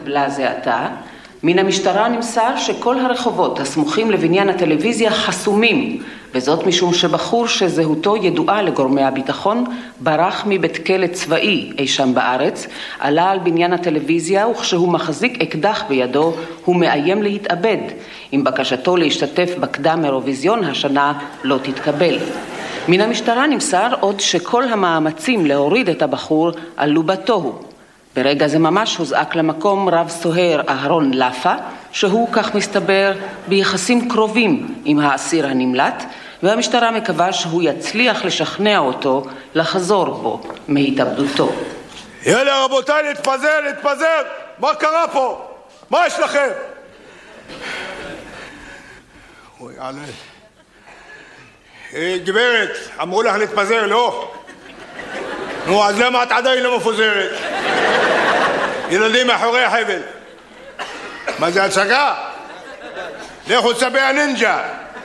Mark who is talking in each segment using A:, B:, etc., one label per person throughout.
A: התקבלה זה עתה. מן המשטרה נמסר שכל הרחובות הסמוכים לבניין הטלוויזיה חסומים, וזאת משום שבחור שזהותו ידועה לגורמי הביטחון ברח מבית כלא צבאי אי שם בארץ, עלה על בניין הטלוויזיה וכשהוא מחזיק אקדח בידו הוא מאיים להתאבד, אם בקשתו להשתתף בקדם אירוויזיון השנה לא תתקבל. מן המשטרה נמסר עוד שכל המאמצים להוריד את הבחור עלו בתוהו. ברגע זה ממש הוזעק למקום רב סוהר אהרון לפה, שהוא כך מסתבר ביחסים קרובים עם האסיר הנמלט, והמשטרה מקווה שהוא יצליח לשכנע אותו לחזור בו מהתאבדותו.
B: יאללה רבותיי, להתפזר, מה קרה פה? מה יש לכם? אוי עלי. גברת, אמרו לך להתפזר, לא? נו, אז למה את עדיין לא מפוזרת? ילדים מאחורי החבל. מה זה הצגה? לכו צבי הנינג'ה.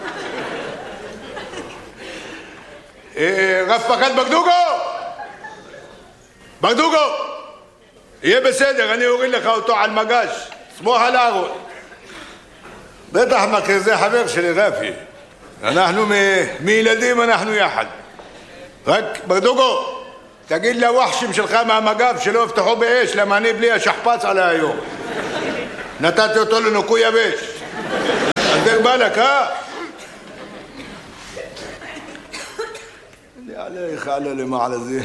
B: רב פקד בגדוגו, יהיה בסדר, אני אוריד לך אותו על מגש, סמוך על הארון. בטח מכיר, זה חבר שלי רפי. אנחנו מילדים, אנחנו יחד. רק בגדוגו, תגיד לווחשים שלך מהמגב שלא יפתחו באש, למה אני בלי השכפץ עלי היום. נתתי אותו לנוקוי יבש. אז דרך בלק, עליך עלה למעלה זה.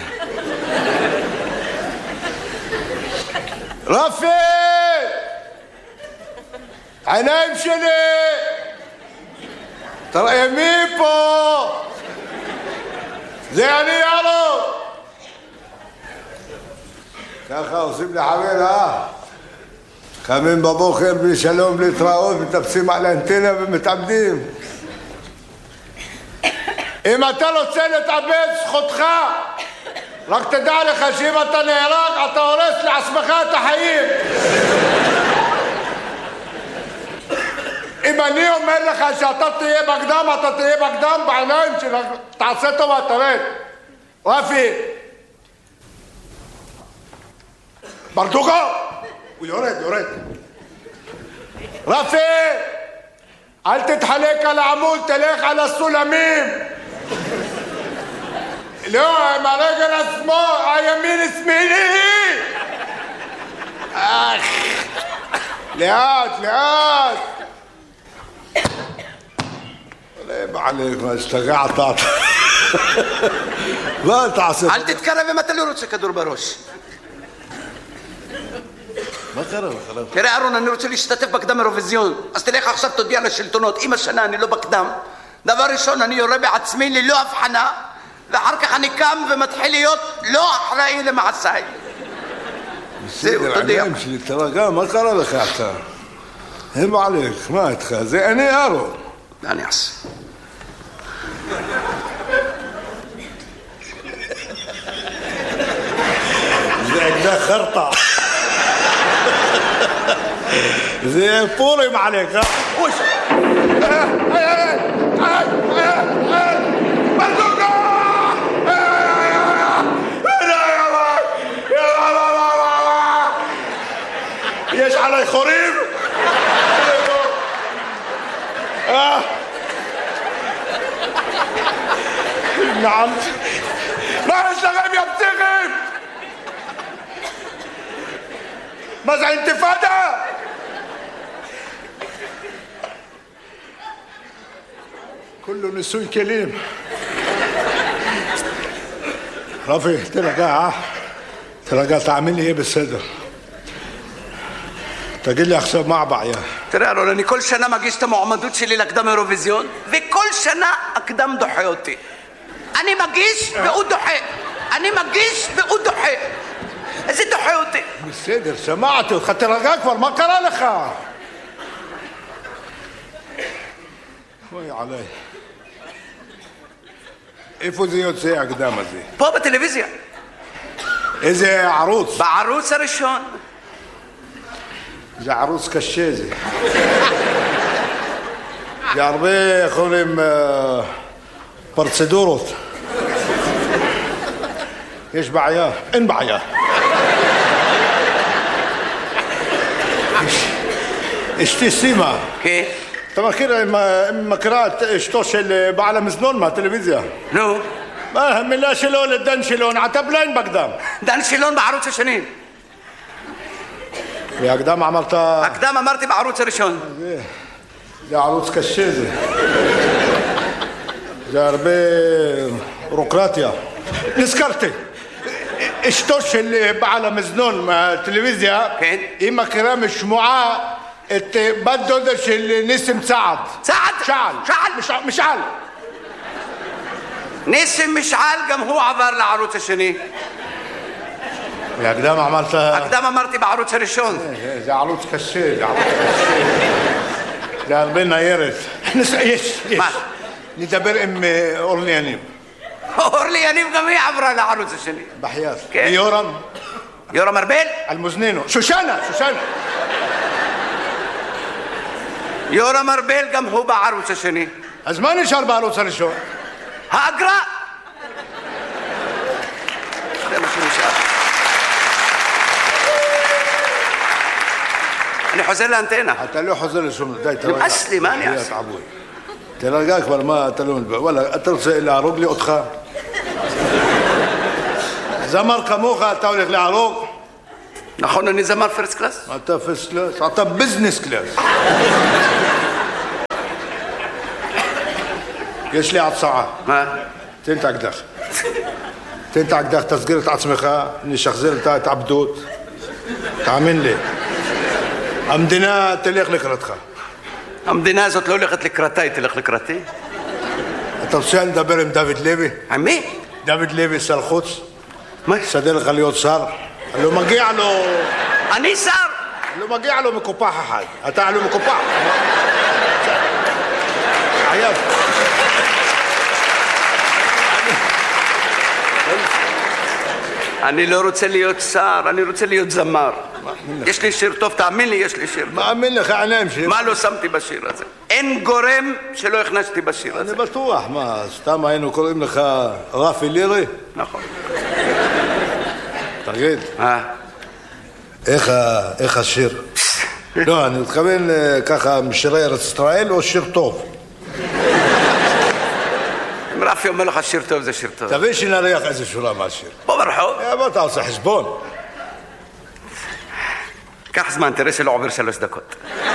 B: רפי! עיניים שלי! תראה מי פה! זה אני יאללה! ככה עושים לחבר, קמים בבוקר בלי שלום, בלי התראות, מטפסים על האנטנה ומתאבדים. אם אתה רוצה להתאבד, זכותך. רק תדע לך שאם אתה נהרג, אתה הורס לעצמך את החיים. אם אני אומר לך שאתה תהיה בקדם, אתה תהיה בקדם בעיניים שלך. תעשה טובה, תרד. רפי. ברדוגו! הוא יורד. רפי! אל תתחלק על העמוד, תלך על הסולמים. לא, עם הרגל השמאל, הימין שמאלי. לאט. בעליך, מה השתגעת? מה תעשה?
C: אל תתקרב אם אתה לא רוצה כדור בראש.
B: מה קרה?
C: תראה אהרון, אני רוצה להשתתף בקדם אירוויזיון, אז תלך עכשיו תודיע לשלטונות, אם השנה אני לא בקדם, דבר ראשון אני יורה בעצמי ללא הבחנה, ואחר כך אני קם ומתחיל להיות לא אחראי למעשיי.
B: בסדר, עיניים שלי, תרגע, מה קרה לך אתה? הם עליך, מה איתך? זה אני אהרון.
C: מה אני אעשה?
B: זה אקדח חרטה. זה פורים עליך. אוש! בזוקה! יש עלי חורים? נעם. מה יש לכם יא פסיכים? מה זה אינתיפאדה? كله نسوي كلام. رافي ترجع تعمل لي ايه بالصدر؟ تجي لي עכשיו מעבע יא.
C: תראה אהרון, אני כל שנה מגיש את המועמדות שלי לקדם אירוויזיון, וכל שנה הקדם דוחה אותי. אני מגיש והוא דוחה. איזה דוחה אותי?
B: בסדר, שמעתי אותך, תרגע כבר, מה קרה לך? אוי עליי. איפה זה יוצא הקדם הזה?
C: פה בטלוויזיה.
B: איזה ערוץ?
C: בערוץ הראשון.
B: זה ערוץ קשה זה. זה הרבה יכולים פרצדורות. יש בעיה? אין בעיה. אשתי סימה.
C: כן.
B: אתה מכירה את אשתו של בעל המזנון מהטלוויזיה?
C: נו.
B: מה המילה שלו לדן שילון? עטבליין בקדם.
C: דן שילון בערוץ השני.
B: והקדם אמרת...
C: הקדם אמרתי בערוץ הראשון.
B: זה ערוץ קשה זה. זה הרבה בירוקרטיה. נזכרתי. אשתו של בעל המזנון מהטלוויזיה,
C: כן.
B: היא מכירה משמועה את בת דודה של ניסים צעד.
C: צעד?
B: שאל. משעל.
C: ניסים משעל גם הוא עבר לערוץ השני.
B: והקדם אמרת...
C: הקדם אמרתי בערוץ הראשון.
B: זה ערוץ קשה, זה הרבה ניירת. יש.
C: מה?
B: נדבר עם אורלי יניב.
C: אורלי יניב גם היא עברה לערוץ השני.
B: בחייאת.
C: כן. יורם ארבל?
B: על מוזנינו. שושנה.
C: יורם ארבל גם הוא בערוץ השני.
B: אז מה נשאר בערוץ הראשון?
C: האגרה. זה מה שנשאר. אני חוזר לאנטנה.
B: אתה לא חוזר לשום... די, תרגע.
C: נמאס לי, מה אני אעשה?
B: תרגע כבר, מה, אתה לא... וואלה, אתה רוצה להרוג לי אותך? זמר כמוך, אתה הולך להרוג?
C: נכון, אני זמר פרסט קלאס?
B: אתה פרסט קלאס? אתה ביזנס קלאס. יש לי הצעה.
C: מה?
B: תן את האקדח, תסגיר את עצמך, נשחזר את ההתעבדות. תאמין לי. המדינה תלך לקראתך.
C: המדינה הזאת לא הולכת לקראתה, היא תלך לקראתי.
B: אתה רוצה לדבר עם דוד לוי?
C: עם מי?
B: דוד לוי, שר חוץ.
C: מה?
B: יסדר לך להיות שר. לא מגיע לו...
C: אני שר?
B: לא מגיע לו מקופח אחד. אתה לא מקופח. עייב.
C: אני לא רוצה להיות שר, אני רוצה להיות זמר. יש לי שיר טוב, תאמין לי, יש לי שיר טוב.
B: מאמין לך, עיניים שלי.
C: מה לא שמתי בשיר הזה? אין גורם שלא הכנסתי בשיר הזה.
B: אני בטוח, מה, סתם היינו קוראים לך רפי לירי?
C: נכון.
B: תגיד, איך השיר? לא, אני מתכוון ככה משירי ארץ ישראל או שיר טוב?
C: אם רפי אומר לך שיר טוב זה שיר טוב.
B: תבין שנריח איזה שורה מהשיר.
C: פה ברחוב.
B: מה אתה עושה חשבון?
C: קח זמן, תראה שלא עובר 3 דקות.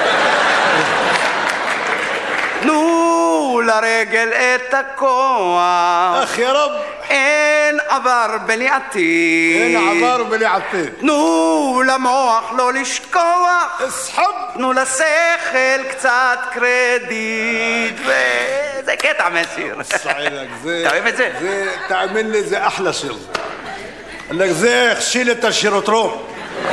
C: תנו לרגל את הכוח.
B: אך יא רב.
C: אין עבר בלי עתיד.
B: אין עבר בלי עתיד.
C: תנו למוח לא לשכוח.
B: אסחב.
C: תנו לשכל קצת קרדיט. וזה קטע מהשיר. אתה אוהב את זה?
B: תאמין לי, זה אחלה שיר. זה הכשיל את השירותרום.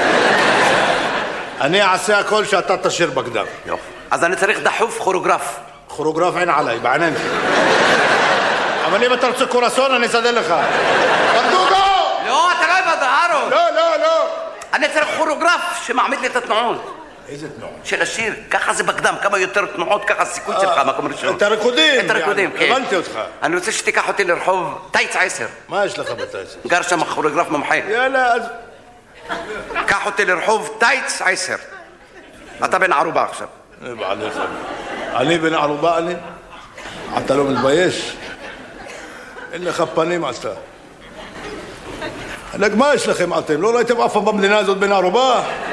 B: אני אעשה הכל שאתה תשיר בקדם.
C: יופי. אז אני צריך דחוף כוריאוגרף.
B: כוריאוגרף אין עליי, בעיניים שלי. אבל אם אתה רוצה קורסון, אני אסדר לך. ברדוגו!
C: לא, אתה לא הבנת, אהרון.
B: לא.
C: אני צריך כוריאוגרף שמעמיד לי את התנועות.
B: איזה תנועות?
C: של השיר. ככה זה בקדם, כמה יותר תנועות, ככה הסיכוי שלך, מקום ראשון.
B: את הריקודים.
C: את הריקודים, כן.
B: הבנתי אותך.
C: אני רוצה שתיקח אותי לרחוב טייץ 10.
B: מה יש לך בטייץ?
C: גר שם כוריאוגרף מומחה.
B: יאללה, אז...
C: קח אותי לרחוב טייץ 10. אתה בן ערובה עכשיו.
B: אני בן ערובה, אני? אתה לא מתבייש? אין לך פנים אתה. מה יש לכם אתם? לא ראיתם אף פעם במדינה הזאת בן ערובה?